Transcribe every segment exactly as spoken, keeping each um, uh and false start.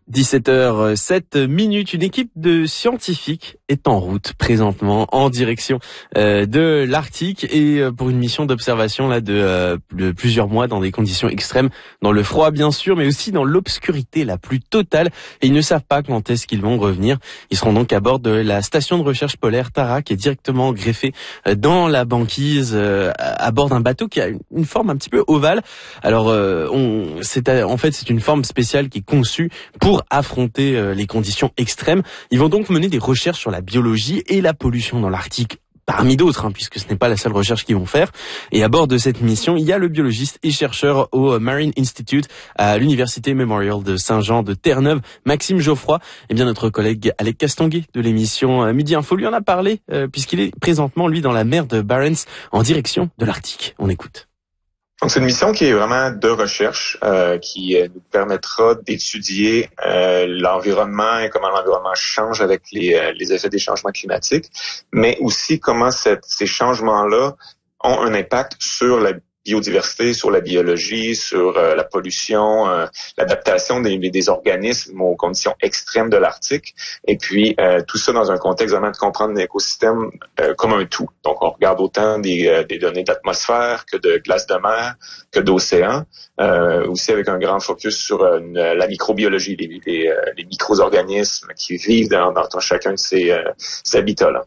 dix-sept heures sept minutes, une équipe de scientifiques est en route présentement en direction euh, de l'Arctique et euh, pour une mission d'observation là de, euh, de plusieurs mois dans des conditions extrêmes, dans le froid bien sûr, mais aussi dans l'obscurité la plus totale. Et ils ne savent pas quand est-ce qu'ils vont revenir. Ils seront donc à bord de la station de recherche polaire Tara, qui est directement greffée euh, dans la banquise, euh, à bord d'un bateau qui a une, une forme un petit peu ovale. Alors, euh, on, c'est en fait c'est une forme spéciale qui est conçue pour affronter euh, les conditions extrêmes. Ils vont donc mener des recherches sur la biologie et la pollution dans l'Arctique, parmi d'autres, hein, puisque ce n'est pas la seule recherche qu'ils vont faire. Et à bord de cette mission, il y a le biologiste et chercheur au Marine Institute à l'Université Memorial de Saint-Jean de Terre-Neuve, Maxime Geoffroy. Et bien notre collègue Alec Castonguay de l'émission Midi Info lui en a parlé, euh, puisqu'il est présentement, lui, dans la mer de Barents, en direction de l'Arctique. On écoute. Donc, c'est une mission qui est vraiment de recherche, euh, qui euh, nous permettra d'étudier euh, l'environnement et comment l'environnement change avec les, euh, les effets des changements climatiques, mais aussi comment cette, ces changements-là ont un impact sur la biodiversité, sur la biologie, sur euh, la pollution, euh, l'adaptation des, des organismes aux conditions extrêmes de l'Arctique, et puis euh, tout ça dans un contexte vraiment de comprendre l'écosystème euh, comme un tout. Donc, on regarde autant des, euh, des données d'atmosphère que de glace de mer, que d'océan, euh, aussi avec un grand focus sur euh, une, la microbiologie, les, les, euh, les micro-organismes qui vivent dans, dans chacun de ces, euh, ces habitats-là.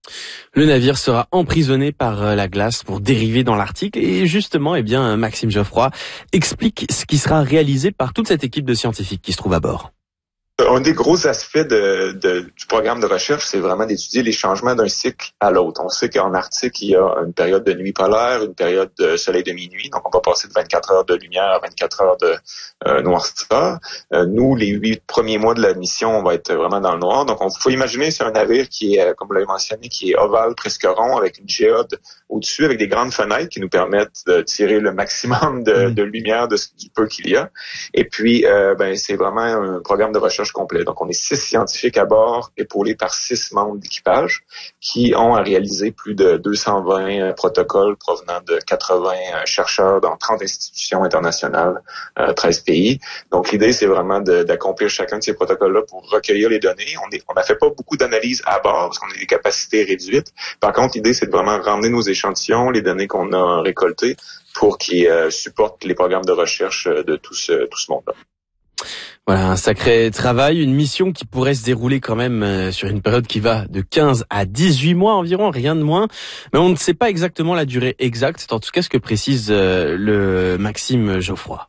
Le navire sera emprisonné par la glace pour dériver dans l'Arctique et justement, eh bien, Maxime Geoffroy explique ce qui sera réalisé par toute cette équipe de scientifiques qui se trouve à bord. Un des gros aspects de, de, du programme de recherche, c'est vraiment d'étudier les changements d'un cycle à l'autre. On sait qu'en Arctique, il y a une période de nuit polaire, une période de soleil de minuit. Donc, on va passer de vingt-quatre heures de lumière à vingt-quatre heures de euh, noirceur. Euh, nous, les huit premiers mois de la mission, on va être vraiment dans le noir. Donc, on faut imaginer, c'est un navire qui est, comme vous l'avez mentionné, qui est ovale, presque rond, avec une géode au-dessus, avec des grandes fenêtres qui nous permettent de tirer le maximum de, de lumière de, du peu qu'il y a. Et puis, euh, ben, c'est vraiment un programme de recherche complet. Donc, on est six scientifiques à bord, épaulés par six membres d'équipage, qui ont à réaliser plus de deux cent vingt protocoles provenant de quatre-vingts chercheurs dans trente institutions internationales, euh, treize pays. Donc, l'idée, c'est vraiment de, d'accomplir chacun de ces protocoles-là pour recueillir les données. On est, on n'a fait pas beaucoup d'analyses à bord parce qu'on a des capacités réduites. Par contre, l'idée, c'est de vraiment ramener nos échantillons, les données qu'on a récoltées, pour qu'ils euh, supportent les programmes de recherche de tout ce, tout ce monde-là. Voilà, un sacré travail, une mission qui pourrait se dérouler quand même euh, sur une période qui va de quinze à dix-huit mois environ, rien de moins. Mais on ne sait pas exactement la durée exacte, c'est en tout cas ce que précise euh, le Maxime Geoffroy.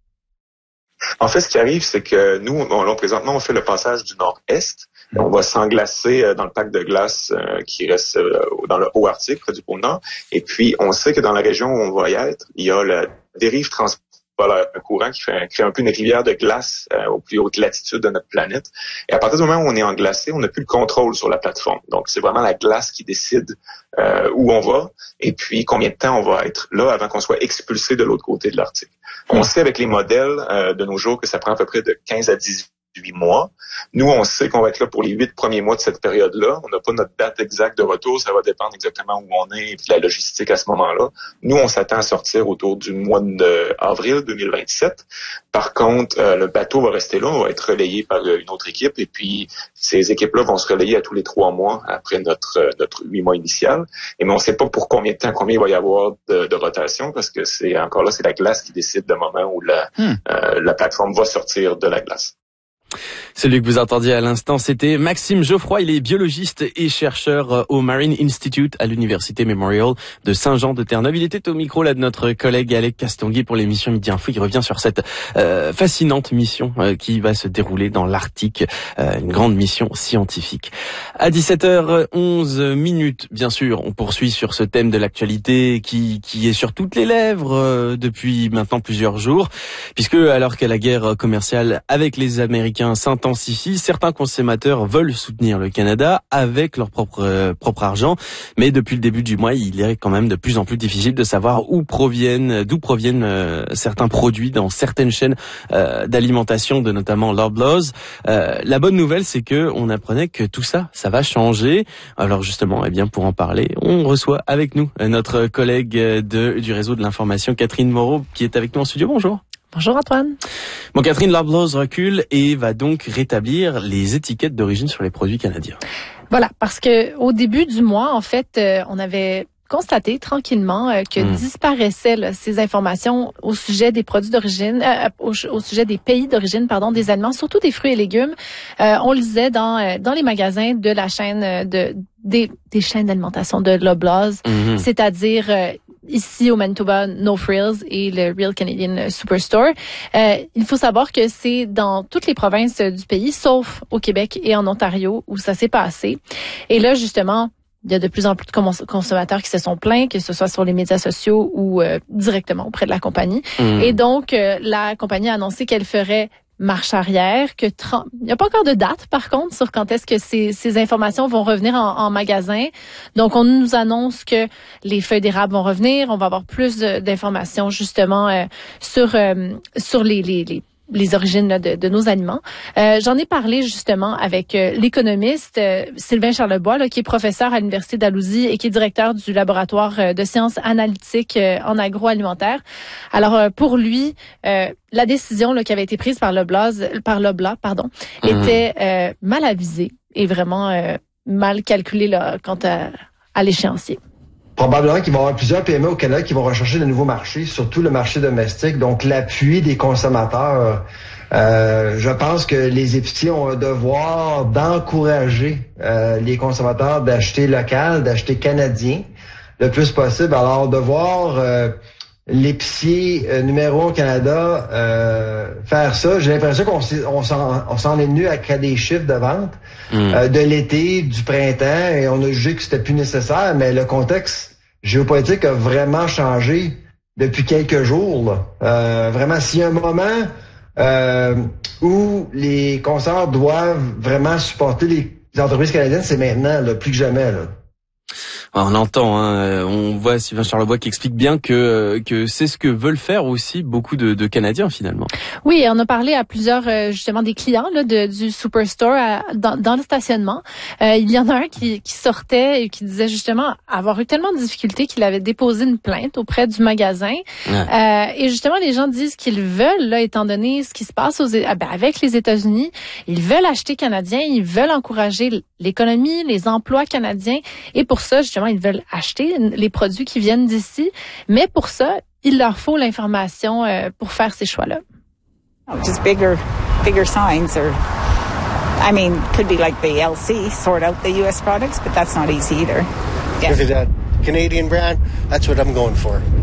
En fait, ce qui arrive, c'est que nous, on, là, présentement, on fait le passage du nord-est. On va s'englacer dans le pack de glace euh, qui reste euh, dans le haut Arctique, près du pôle Nord. Et puis, on sait que dans la région où on va y être, il y a la dérive trans Voilà, un courant qui fait crée un peu une rivière de glace euh, aux plus hautes latitudes de notre planète. Et à partir du moment où on est englacé, on n'a plus le contrôle sur la plateforme. Donc, c'est vraiment la glace qui décide euh, où on va et puis combien de temps on va être là avant qu'on soit expulsé de l'autre côté de l'Arctique. On sait avec les modèles euh, de nos jours que ça prend à peu près de quinze à dix-huit mois. Nous, on sait qu'on va être là pour les huit premiers mois de cette période-là. On n'a pas notre date exacte de retour. Ça va dépendre exactement où on est et puis la logistique à ce moment-là. Nous, on s'attend à sortir autour du mois d'avril deux mille vingt-sept. Par contre, euh, le bateau va rester là. On va être relayé par une autre équipe. Et puis, ces équipes-là vont se relayer à tous les trois mois après notre notre huit mois initial. Et mais on ne sait pas pour combien de temps, combien il va y avoir de, de rotation, parce que c'est encore là, c'est la glace qui décide du moment où la, hmm. euh, la plateforme va sortir de la glace. Celui que vous entendiez à l'instant, c'était Maxime Geoffroy. Il est biologiste et chercheur au Marine Institute à l'Université Memorial de Saint-Jean de Terre-Neuve. Il était au micro là de notre collègue Alec Castonguay pour l'émission Midi Info. Il revient sur cette euh, fascinante mission euh, qui va se dérouler dans l'Arctique, euh, une grande mission scientifique. À dix-sept heures onze minutes, bien sûr, on poursuit sur ce thème de l'actualité qui qui est sur toutes les lèvres euh, depuis maintenant plusieurs jours, puisque alors que la guerre commerciale avec les Américains s'intensifie, certains consommateurs veulent soutenir le Canada avec leur propre euh, propre argent, mais depuis le début du mois, il est quand même de plus en plus difficile de savoir où proviennent, d'où proviennent euh, certains produits dans certaines chaînes euh, d'alimentation, de notamment Loblaws. Euh, la bonne nouvelle, c'est que on apprenait que tout ça, ça va changer. Alors justement, eh bien pour en parler, on reçoit avec nous notre collègue de du réseau de l'information, Catherine Moreau, qui est avec nous en studio. Bonjour. Bonjour Antoine. Bon, Catherine Loblaws recule et va donc rétablir les étiquettes d'origine sur les produits canadiens. Voilà, parce que au début du mois, en fait, euh, on avait constaté tranquillement euh, que mmh. disparaissaient là, ces informations au sujet des produits d'origine, euh, au, au sujet des pays d'origine, pardon, des aliments, surtout des fruits et légumes. Euh, on le disait dans euh, dans les magasins de la chaîne de des, des chaînes d'alimentation de Loblaws, mmh. c'est-à-dire euh, ici au Manitoba, No Frills et le Real Canadian Superstore. Euh, il faut savoir que c'est dans toutes les provinces du pays, sauf au Québec et en Ontario, où ça s'est passé. Et là, justement, il y a de plus en plus de consommateurs qui se sont plaints, que ce soit sur les médias sociaux ou euh, directement auprès de la compagnie. Mmh. Et donc, euh, la compagnie a annoncé qu'elle ferait marche arrière, que trente... il n'y a pas encore de date, par contre, sur quand est-ce que ces, ces informations vont revenir en, en magasin. Donc, on nous annonce que les feuilles d'érable vont revenir. On va avoir plus de, d'informations, justement, euh, sur euh, sur les, les, les les origines là, de, de nos aliments. Euh, j'en ai parlé justement avec euh, l'économiste euh, Sylvain Charlebois, là, qui est professeur à l'Université d'Alousie et qui est directeur du laboratoire euh, de sciences analytiques euh, en agroalimentaire. Alors, euh, pour lui, euh, la décision là, qui avait été prise par Loblaws, par Loblaws, pardon, mmh. était euh, mal avisée et vraiment euh, mal calculée là, quant à, à l'échéancier. Probablement qu'il va y avoir plusieurs P M E au Canada qui vont rechercher de nouveaux marchés, surtout le marché domestique. Donc, l'appui des consommateurs. Euh, je pense que les épiciers ont un devoir d'encourager euh, les consommateurs d'acheter local, d'acheter canadien le plus possible. Alors, de voir euh, l'épicier euh, numéro un au Canada euh, faire ça, j'ai l'impression qu'on on s'en, on s'en est venu à créer des chiffres de vente mmh. euh, de l'été, du printemps, et on a jugé que c'était plus nécessaire, mais le contexte géopolitique a vraiment changé depuis quelques jours. Là. Euh, vraiment, s'il y a un moment euh, où les consommateurs doivent vraiment supporter les entreprises canadiennes, c'est maintenant, là, plus que jamais. Là. On l'entend, hein, on voit Sylvain Charlebois qui explique bien que que c'est ce que veulent faire aussi beaucoup de, de Canadiens finalement. Oui, on a parlé à plusieurs justement des clients là, de, du Superstore à, dans, dans le stationnement. Euh, il y en a un qui, qui sortait et qui disait justement avoir eu tellement de difficultés qu'il avait déposé une plainte auprès du magasin. Ouais. Euh, et justement, les gens disent qu'ils veulent, là, étant donné ce qui se passe aux, ah ben, avec les États-Unis, ils veulent acheter canadien, ils veulent encourager l'économie, les emplois canadiens, et pour ça, justement, ils veulent acheter les produits qui viennent d'ici, mais pour ça, il leur faut l'information euh, pour faire ces choix-là. Just bigger, bigger signs, or I mean, could be like the L C, sort out the U S products, but that's not easy either. Yeah. If it's a Canadian brand, that's what I'm going for.